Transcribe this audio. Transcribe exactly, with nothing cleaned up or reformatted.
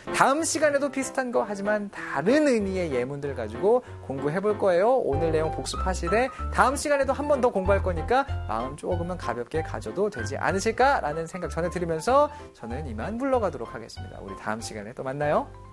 다음 시간에도 비슷한 거 하지만 다른 의미의 예문들 가지고 공부해 볼 거예요. 오늘 내용 복습하시되 다음 시간에도 한 번 더 공부할 거니까 마음 조금은 가볍게 가져도 되지 않으실까라는 생각 전해드리면서 저는 이만 물러가도록 하겠습니다. 우리 다음 시간에 또 만나요.